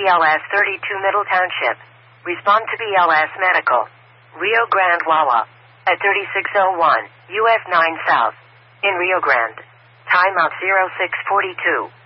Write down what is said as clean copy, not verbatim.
BLS 32 Middle Township. Respond to BLS Medical. Rio Grande, Wawa. At 3601 US 9 South. In Rio Grande. Time of 0642.